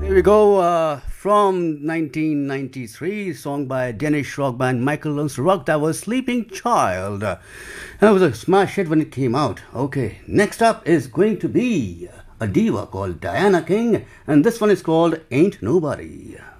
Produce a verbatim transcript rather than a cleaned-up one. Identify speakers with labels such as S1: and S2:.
S1: Here we go uh, from nineteen ninety-three, song by Danish rock band Michael Learns to Rock. That was Sleeping Child. Uh, that was a smash hit when it came out. Okay, next up is going to be a diva called Diana King, and this one is called Ain't Nobody.